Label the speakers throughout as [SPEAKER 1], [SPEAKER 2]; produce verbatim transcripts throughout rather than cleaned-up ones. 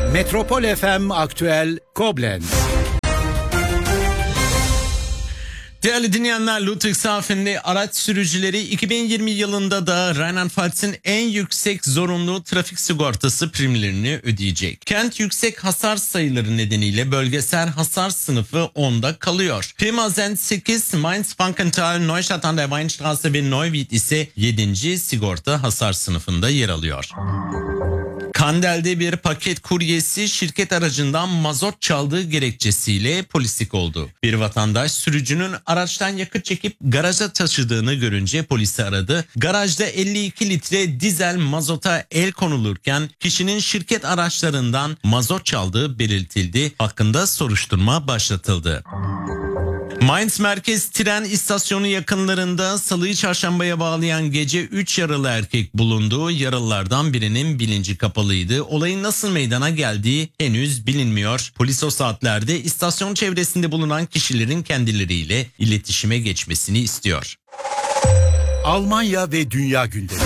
[SPEAKER 1] Metropol F M Aktüel Koblenz.
[SPEAKER 2] Değerli dinleyenler, Ludwigshafen araç sürücüleri iki bin yirmi yılında da Rheinland-Pfalz'in en yüksek zorunlu trafik sigortası primlerini ödeyecek. Kent yüksek hasar sayıları nedeniyle bölgesel hasar sınıfı onda kalıyor. Pirmasens sekiz, Mainz-Frankenthal, Neustadt an der Weinstraße ve Neuwied ise yedinci sigorta hasar sınıfında yer alıyor. Kandel'de bir paket kuryesi şirket aracından mazot çaldığı gerekçesiyle polislik oldu. Bir vatandaş sürücünün araçtan yakıt çekip garaja taşıdığını görünce polisi aradı. Garajda elli iki litre dizel mazota el konulurken kişinin şirket araçlarından mazot çaldığı belirtildi. Hakkında soruşturma başlatıldı. Mainz Merkez tren istasyonu yakınlarında Salı'yı Çarşamba'ya bağlayan gece üç yaralı erkek bulundu. Yaralılardan birinin bilinci kapalıydı. Olayın nasıl meydana geldiği henüz bilinmiyor. Polis o saatlerde istasyon çevresinde bulunan kişilerin kendileriyle iletişime geçmesini istiyor.
[SPEAKER 1] Almanya ve Dünya gündemi.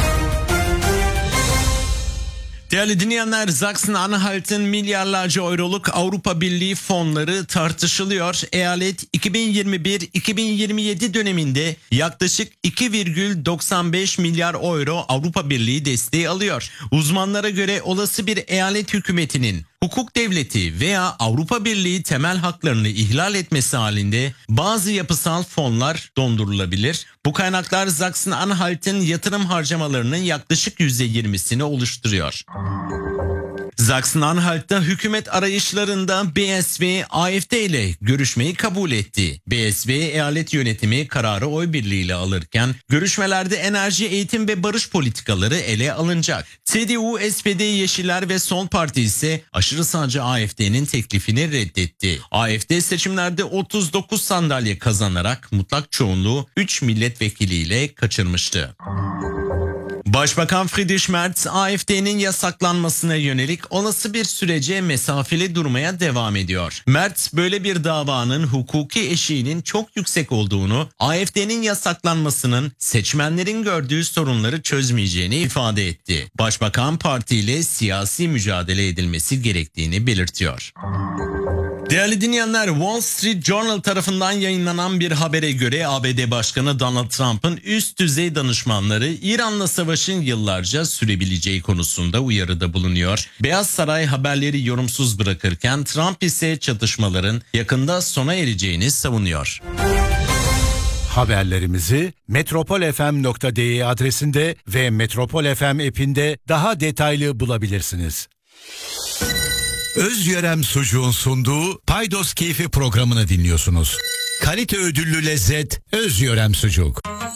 [SPEAKER 2] Değerli dinleyenler, Sachsen-Anhalt'ın milyarlarca euroluk Avrupa Birliği fonları tartışılıyor. Eyalet iki bin yirmi bir iki bin yirmi yedi döneminde yaklaşık iki virgül doksan beş milyar euro Avrupa Birliği desteği alıyor. Uzmanlara göre olası bir eyalet hükümetinin hukuk devleti veya Avrupa Birliği temel haklarını ihlal etmesi halinde bazı yapısal fonlar dondurulabilir. Bu kaynaklar Sachsen-Anhalt'ın yatırım harcamalarının yaklaşık yüzde yirmisini oluşturuyor. Sachsen-Anhalt'ta hükümet arayışlarında B S V, A F D ile görüşmeyi kabul etti. B S V eyalet yönetimi kararı oy birliğiyle alırken görüşmelerde enerji, eğitim ve barış politikaları ele alınacak. C D U, S P D, Yeşiller ve Sol Parti ise aşırı sağcı A F D'nin teklifini reddetti. A F D seçimlerde otuz dokuz sandalye kazanarak mutlak çoğunluğu üç milletvekiliyle kaçırmıştı. Başbakan Friedrich Merz, A F D'nin yasaklanmasına yönelik olası bir sürece mesafeli durmaya devam ediyor. Merz, böyle bir davanın hukuki eşiğinin çok yüksek olduğunu, A F D'nin yasaklanmasının seçmenlerin gördüğü sorunları çözmeyeceğini ifade etti. Başbakan partiyle siyasi mücadele edilmesi gerektiğini belirtiyor. Değerli dinleyenler, Wall Street Journal tarafından yayınlanan bir habere göre A B D Başkanı Donald Trump'ın üst düzey danışmanları İran'la savaşın yıllarca sürebileceği konusunda uyarıda bulunuyor. Beyaz Saray haberleri yorumsuz bırakırken Trump ise çatışmaların yakında sona ereceğini savunuyor.
[SPEAKER 1] Haberlerimizi metropol f m nokta d e adresinde ve Metropol F M app'inde daha detaylı bulabilirsiniz. Özyörem Sucuğun sunduğu Paydos Keyfi programını dinliyorsunuz. Kalite ödüllü lezzet Özyörem Sucuk.